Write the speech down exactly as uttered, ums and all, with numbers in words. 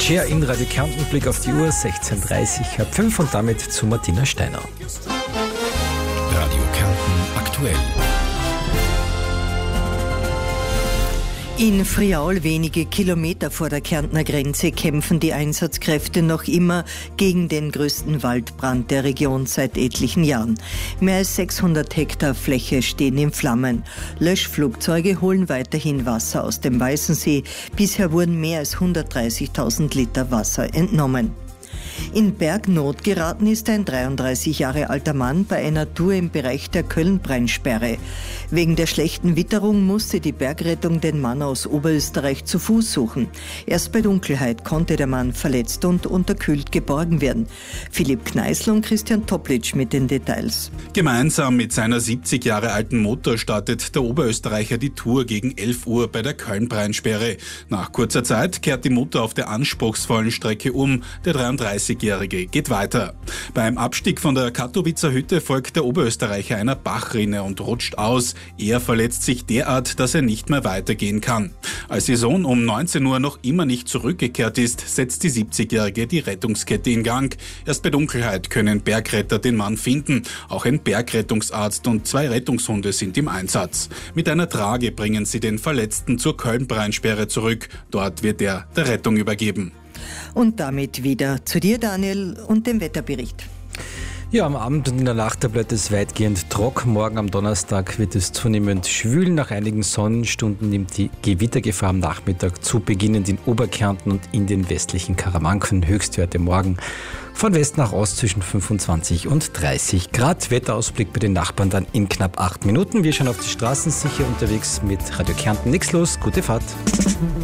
Cher in Radio Kärnten, Blick auf die Uhr, sechzehn Uhr dreißig, halb fünf und damit zu Martina Steiner. Radio Kärnten aktuell. In Friaul, wenige Kilometer vor der Kärntner Grenze, kämpfen die Einsatzkräfte noch immer gegen den größten Waldbrand der Region seit etlichen Jahren. Mehr als sechshundert Hektar Fläche stehen in Flammen. Löschflugzeuge holen weiterhin Wasser aus dem Weißensee. Bisher wurden mehr als hundertdreißigtausend Liter Wasser entnommen. In Bergnot geraten ist ein dreiunddreißig Jahre alter Mann bei einer Tour im Bereich der Köln-Brennsperre. Wegen der schlechten Witterung musste die Bergrettung den Mann aus Oberösterreich zu Fuß suchen. Erst bei Dunkelheit konnte der Mann verletzt und unterkühlt geborgen werden. Philipp Kneißl und Christian Toplitsch mit den Details. Gemeinsam mit seiner siebzig Jahre alten Mutter startet der Oberösterreicher die Tour gegen elf Uhr bei der Köln-Brennsperre. Nach kurzer Zeit kehrt die Mutter auf der anspruchsvollen Strecke um. Der dreiunddreißigjährige geht weiter. Beim Abstieg von der Katowicer Hütte folgt der Oberösterreicher einer Bachrinne und rutscht aus. Er verletzt sich derart, dass er nicht mehr weitergehen kann. Als ihr Sohn um neunzehn Uhr noch immer nicht zurückgekehrt ist, setzt die siebzigjährige die Rettungskette in Gang. Erst bei Dunkelheit können Bergretter den Mann finden. Auch ein Bergrettungsarzt und zwei Rettungshunde sind im Einsatz. Mit einer Trage bringen sie den Verletzten zur Köln-Brennsperre zurück. Dort wird er der Rettung übergeben. Und damit wieder zu dir, Daniel, und dem Wetterbericht. Ja, am Abend und in der Nacht bleibt es weitgehend trocken. Morgen am Donnerstag wird es zunehmend schwül. Nach einigen Sonnenstunden nimmt die Gewittergefahr am Nachmittag zu, beginnend in Oberkärnten und in den westlichen Karawanken. Höchstwerte morgen von West nach Ost zwischen fünfundzwanzig und dreißig Grad. Wetterausblick bei den Nachbarn dann in knapp acht Minuten. Wir schauen auf die Straßen, sicher unterwegs mit Radio Kärnten. Nichts los, gute Fahrt.